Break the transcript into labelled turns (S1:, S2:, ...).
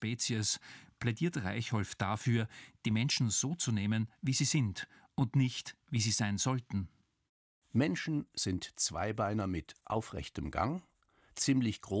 S1: Spezies plädiert Reichholf dafür, die Menschen so zu nehmen, wie sie sind und nicht, wie sie sein sollten.
S2: Menschen sind Zweibeiner mit aufrechtem Gang, ziemlich groß